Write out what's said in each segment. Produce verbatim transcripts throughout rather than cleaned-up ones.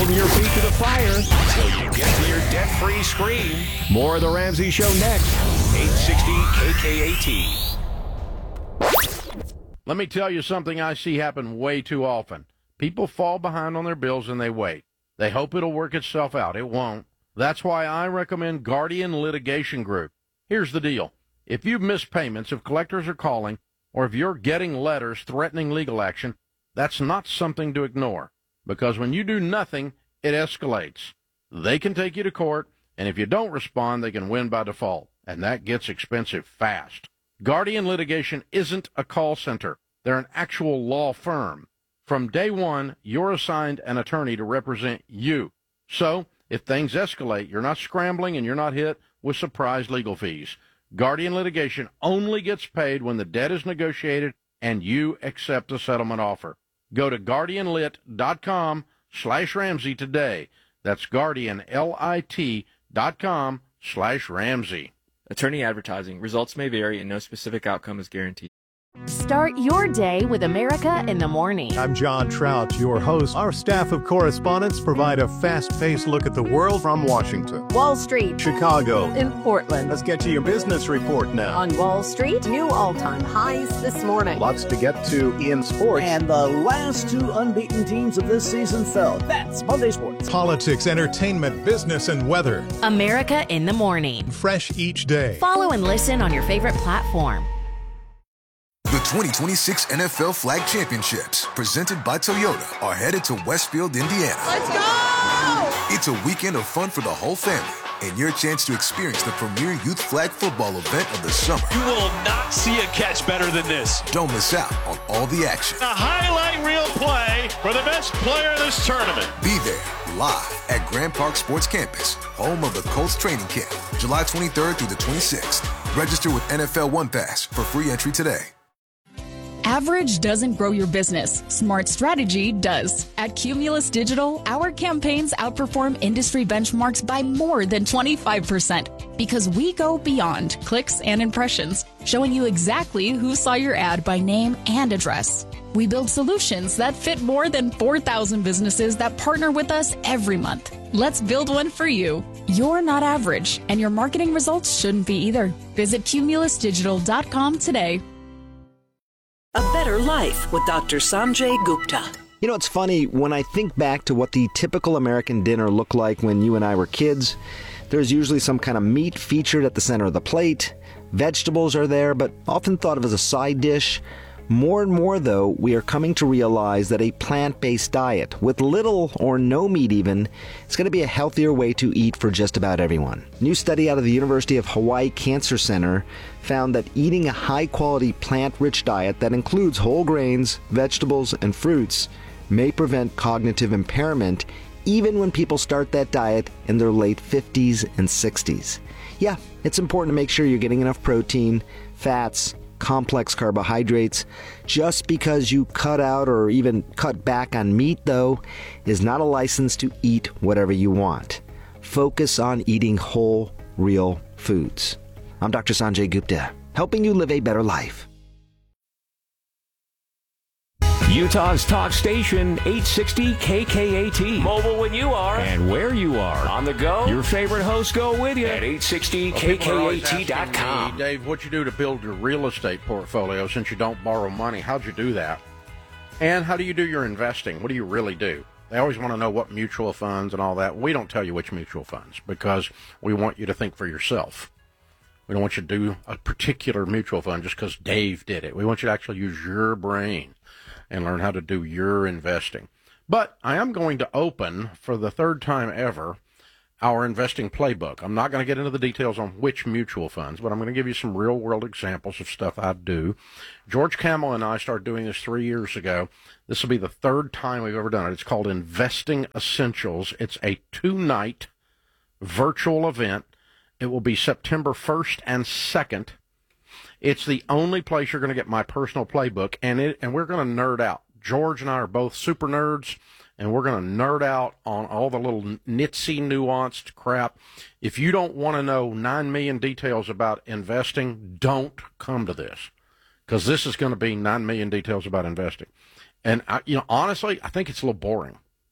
holding your feet to the fire until you get to your debt-free screen. More of The Ramsey Show next. eight sixty K K A T. Let me tell you something I see happen way too often. People fall behind on their bills and they wait. They hope it'll work itself out. It won't. That's why I recommend Guardian Litigation Group. Here's the deal. If you've missed payments, if collectors are calling, or if you're getting letters threatening legal action, that's not something to ignore. Because when you do nothing, it escalates. They can take you to court, and if you don't respond, they can win by default. And that gets expensive fast. Guardian Litigation isn't a call center. They're an actual law firm. From day one, you're assigned an attorney to represent you. So, if things escalate, you're not scrambling and you're not hit with surprise legal fees. Guardian Litigation only gets paid when the debt is negotiated and you accept a settlement offer. Go to guardianlit.com slash Ramsey today. That's guardian, L I T dot com slash Ramsey. Attorney advertising. Results may vary and no specific outcome is guaranteed. Start your day with America in the Morning. I'm John Trout, your host. Our staff of correspondents provide a fast-paced look at the world from Washington, Wall Street, Chicago, in Portland. Let's get to your business report now. On Wall Street, new all-time highs this morning. Lots to get to in sports. And the last two unbeaten teams of this season fell. That's Monday Sports. Politics, entertainment, business, and weather. America in the Morning. Fresh each day. Follow and listen on your favorite platform. The twenty twenty-six N F L Flag Championships, presented by Toyota, are headed to Westfield, Indiana. Let's go! It's a weekend of fun for the whole family, and your chance to experience the premier youth flag football event of the summer. You will not see a catch better than this. Don't miss out on all the action. A highlight reel play for the best player of this tournament. Be there, live at Grand Park Sports Campus, home of the Colts training camp, July twenty-third through the twenty-sixth. Register with N F L One Pass for free entry today. Average doesn't grow your business. Smart strategy does. At Cumulus Digital, our campaigns outperform industry benchmarks by more than twenty-five percent because we go beyond clicks and impressions, showing you exactly who saw your ad by name and address. We build solutions that fit more than four thousand businesses that partner with us every month. Let's build one for you. You're not average, and your marketing results shouldn't be either. Visit cumulus digital dot com today. A Better Life with Doctor Sanjay Gupta. You know, it's funny, when I think back to what the typical American dinner looked like when you and I were kids, there's usually some kind of meat featured at the center of the plate. Vegetables are there, but often thought of as a side dish. More and more, though, we are coming to realize that a plant-based diet, with little or no meat even, is going to be a healthier way to eat for just about everyone. A new study out of the University of Hawaii Cancer Center found that eating a high-quality plant-rich diet that includes whole grains, vegetables, and fruits may prevent cognitive impairment even when people start that diet in their late fifties and sixties. Yeah, it's important to make sure you're getting enough protein, fats, complex carbohydrates. Just because you cut out or even cut back on meat, though, is not a license to eat whatever you want. Focus on eating whole, real foods. I'm Doctor Sanjay Gupta, helping you live a better life. Utah's talk station, eight sixty K K A T. Mobile when you are. And where you are. On the go. Your favorite hosts go with you. At eight sixty K K A T dot com. Dave, what you do to build your real estate portfolio since you don't borrow money? How'd you do that? And how do you do your investing? What do you really do? They always want to know what mutual funds and all that. We don't tell you which mutual funds because we want you to think for yourself. We don't want you to do a particular mutual fund just because Dave did it. We want you to actually use your brain and learn how to do your investing. But I am going to open, for the third time ever, our investing playbook. I'm not going to get into the details on which mutual funds, but I'm going to give you some real-world examples of stuff I do. George Kamel and I started doing this three years ago. This will be the third time we've ever done it. It's called Investing Essentials. It's a two-night virtual event. It will be September first and second. It's the only place you're going to get my personal playbook, and it and we're going to nerd out. George and I are both super nerds, and we're going to nerd out on all the little nitsy, nuanced crap. If you don't want to know nine million details about investing, don't come to this, because this is going to be nine million details about investing. And, I, you know, honestly, I think it's a little boring.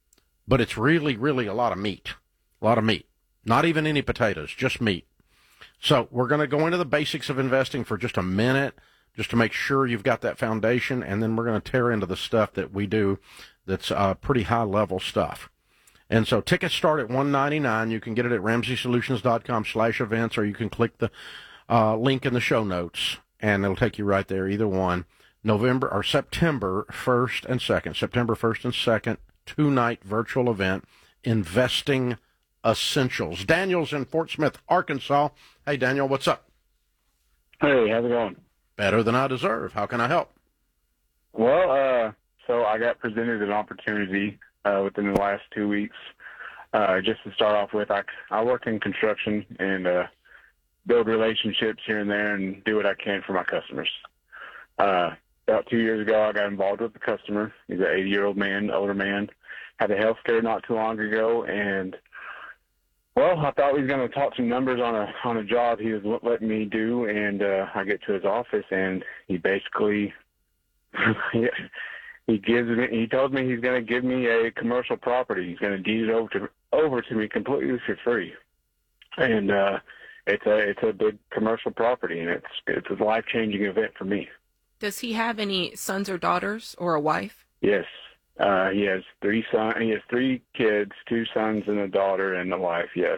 but it's really, really a lot of meat. A lot of meat. Not even any potatoes, just meat. So we're going to go into the basics of investing for just a minute, just to make sure you've got that foundation, and then we're going to tear into the stuff that we do that's uh, pretty high-level stuff. And so tickets start at one ninety-nine. You can get it at ramsey solutions dot com slash events, or you can click the uh, link in the show notes, and it'll take you right there, either one. November or September first and second. September first and second, two-night virtual event, Investing Essentials. Daniel's in Fort Smith, Arkansas. Hey, Daniel, what's up? Hey, how's it going? Better than I deserve. How can I help? Well, uh, so I got presented an opportunity uh, within the last two weeks. Uh, just to start off with, I, I work in construction and uh, build relationships here and there and do what I can for my customers. Uh, about two years ago, I got involved with a customer. He's an eighty-year-old man, older man. Had a health care not too long ago, and well, I thought he was going to talk some numbers on a on a job he was letting me do, and uh, I get to his office, and he basically he, he gives me he tells me he's going to give me a commercial property. He's going to deed it over to over to me completely for free, and uh, it's a it's a big commercial property, and it's it's a life changing event for me. Does he have any sons or daughters or a wife? Yes. Uh, he has three son. He has three kids, two sons and a daughter, and a wife. Yes.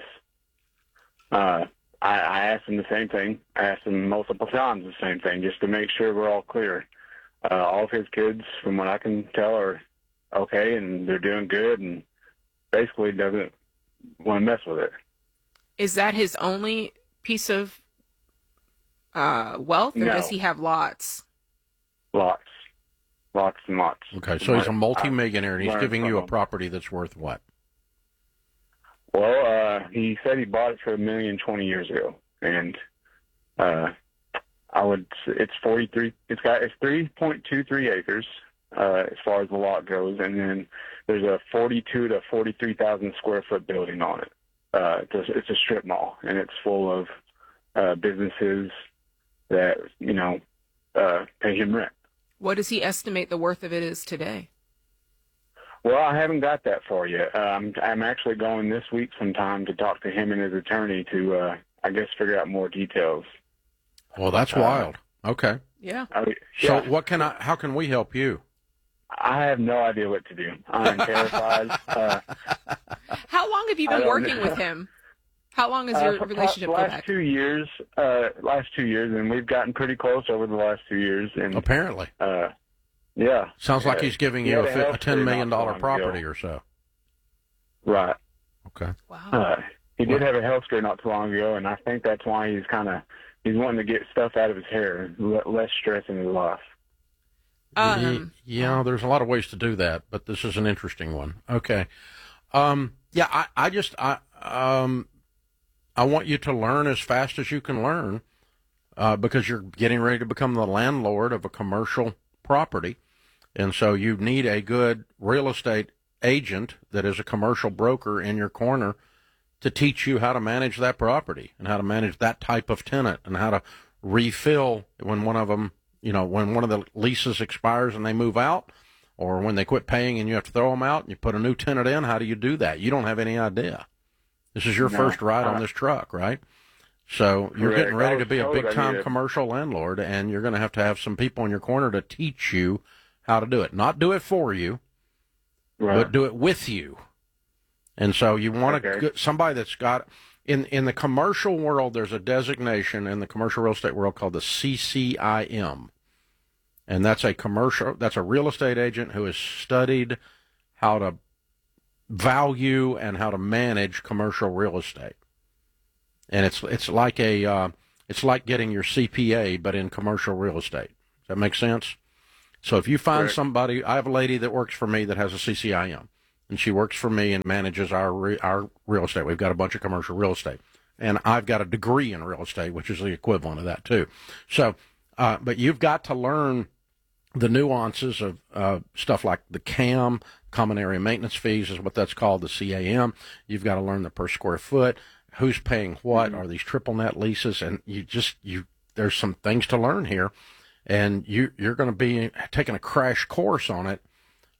Uh, I, I asked him the same thing. I asked him multiple times the same thing, just to make sure we're all clear. Uh, all of his kids, from what I can tell, are okay, and they're doing good, and basically doesn't want to mess with it. Is that his only piece of uh, wealth, or No. does he have lots? Lots. Lots and lots. Okay, so he's a multimillionaire, and he's Learn giving from you a him. property that's worth what? Well, uh, he said he bought it for a million twenty years ago, and uh, I would. It's forty three. It's got it's three point two three acres uh, as far as the lot goes, and then there's a forty two to forty three thousand square foot building on it. Uh, it's, a, it's a strip mall, and it's full of uh, businesses that you know uh, pay him rent. What does he estimate the worth of it is today? Well, I haven't got that far yet. Uh, I'm, I'm actually going this week sometime to talk to him and his attorney to, uh, I guess, figure out more details. Well, that's Uh, wild. Okay. Yeah. I mean, So yeah. what can I? How can we help you? I have no idea what to do. I'm terrified. uh, How long have you I been don't working know. with him? How long has uh, your for relationship the go last back? two years, uh, last two years, and we've gotten pretty close over the last two years. And Apparently. uh, yeah. Sounds like Uh, he's giving he you a, had fi- a health ten care million not too dollar long property ago. or so. Right. Okay. Wow. Uh, he did have a health scare not too long ago, and I think that's why he's kind of he's wanting to get stuff out of his hair, le- less stress in his life. Um, Ye- yeah, there's a lot of ways to do that, but this is an interesting one. Okay. Um, yeah, I, I just I um I want you to learn as fast as you can learn, uh, because you're getting ready to become the landlord of a commercial property, and so you need a good real estate agent that is a commercial broker in your corner to teach you how to manage that property and how to manage that type of tenant and how to refill when one of them, you know, when one of the leases expires and they move out, or when they quit paying and you have to throw them out and you put a new tenant in. How do you do that? You don't have any idea. This is your No, first ride uh, on this truck, right? So you're Correct. getting I ready was to be a told I big-time needed- commercial landlord, and you're going to have to have some people in your corner to teach you how to do it. Not do it for you, Right. but do it with you. And so you want to Okay. get somebody that's got in in the commercial world. There's a designation in the commercial real estate world called the C C I M, and that's a commercial. That's a real estate agent who has studied how to value and how to manage commercial real estate. And it's it's like a uh, it's like getting your C P A, but in commercial real estate. Does that make sense? So if you find Correct. somebody, I have a lady that works for me that has a C C I M, and she works for me and manages our re, our real estate. We've got a bunch of commercial real estate, and I've got a degree in real estate, which is the equivalent of that too. So, uh, but you've got to learn the nuances of uh, stuff like the C A M, common area maintenance fees, is what that's called, the C A M. You've got to learn the per square foot, who's paying what, Mm-hmm. are these triple net leases, and you just you there's some things to learn here. And you, you're going to be taking a crash course on it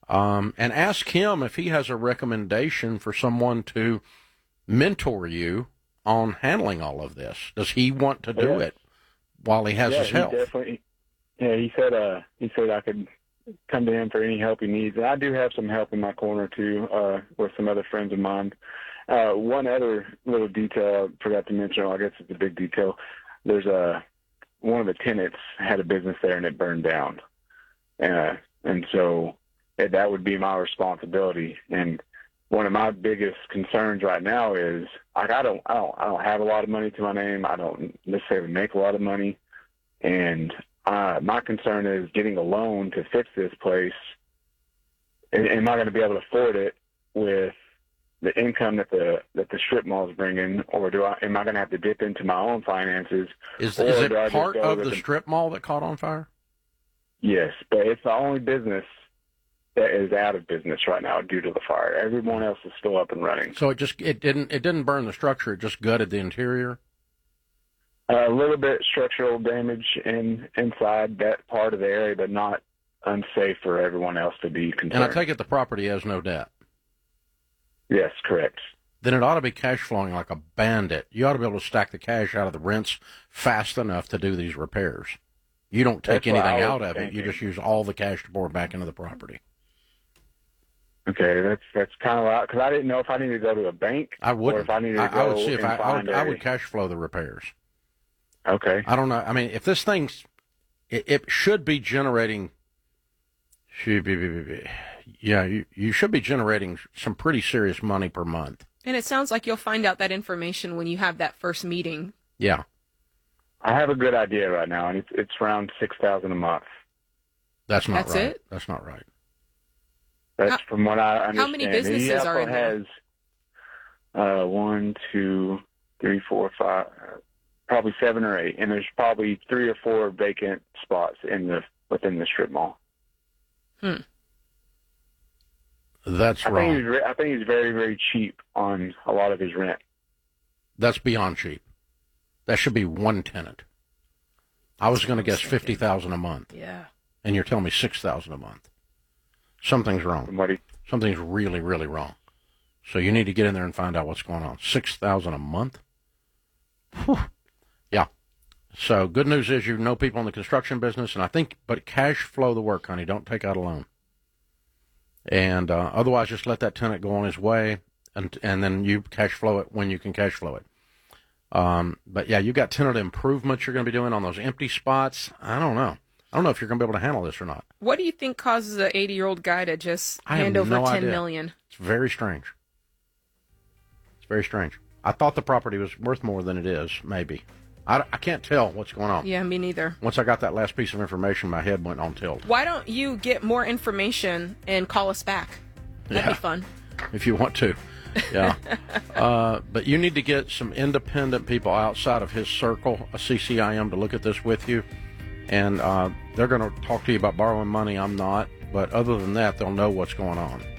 Um, and ask him if he has a recommendation for someone to mentor you on handling all of this. Does he want to do yeah. it while he has yeah, his health? He definitely, yeah, he said uh, he said I could come to him for any help he needs. And I do have some help in my corner, too, uh, with some other friends of mine. Uh, one other little detail I forgot to mention, well, I guess it's a big detail. There's a, one of the tenants had a business there and it burned down. Uh, and so it, that would be my responsibility. And one of my biggest concerns right now is like I don't I don't I don't have a lot of money to my name. I don't necessarily make a lot of money, and uh, my concern is getting a loan to fix this place. And, am I going to be able to afford it with the income that the that the strip mall is bringing, or do I am I going to have to dip into my own finances? Is, or is it do I just part go of with the the strip mall that caught on fire? Yes, but it's the only business that is out of business right now due to the fire. Everyone else is still up and running. So it just it didn't it didn't burn the structure. It just gutted the interior. Uh, a little bit structural damage in inside that part of the area, but not unsafe for everyone else to be concerned. And I take it the property has no debt. Yes, correct. Then it ought to be cash flowing like a bandit. You ought to be able to stack the cash out of the rents fast enough to do these repairs. You don't take That's anything out of thinking. it. You just use all the cash to pour back into the property. Okay, that's that's kind of because I didn't know if I needed to go to a bank. I wouldn't. Or if I needed to I, go I would see if and I, I find would, I a- would cash flow the repairs. Okay. I don't know. I mean, if this thing's, it, it should be generating. Should be, yeah, you, you should be generating some pretty serious money per month. And it sounds like you'll find out that information when you have that first meeting. Yeah. I have a good idea right now, and it's it's around six thousand a month. That's not That's right. it? That's not right. That's How- from what I understand. how many businesses he also are in there? has uh, one, two, three, four, five, probably seven or eight, and there's probably three or four vacant spots in the within the strip mall. Hmm. That's I wrong. think he's re- I think he's very very cheap on a lot of his rent. That's beyond cheap. That should be one tenant. I was going to guess fifty thousand a month. Yeah. And you're telling me six thousand a month. Something's wrong. Somebody. Something's really, really wrong. So you need to get in there and find out what's going on. Six thousand a month. Whew. Yeah. So good news is you know people in the construction business, and I think, but cash flow the work, honey. Don't take out a loan. And uh, otherwise, just let that tenant go on his way, and and then you cash flow it when you can cash flow it. Um, but yeah, you got tenant improvements you're going to be doing on those empty spots. I don't know. I don't know if you're going to be able to handle this or not. What do you think causes an eighty-year-old guy to just I hand have over no ten idea. million? It's very strange. It's very strange. I thought the property was worth more than it is, maybe. I, I can't tell what's going on. Yeah, me neither. Once I got that last piece of information, my head went on tilt. Why don't you get more information and call us back? That'd Yeah. be fun. If you want to. Yeah. uh, but you need to get some independent people outside of his circle, a C C I M, to look at this with you. And uh, they're going to talk to you about borrowing money. I'm not. But other than that, they'll know what's going on.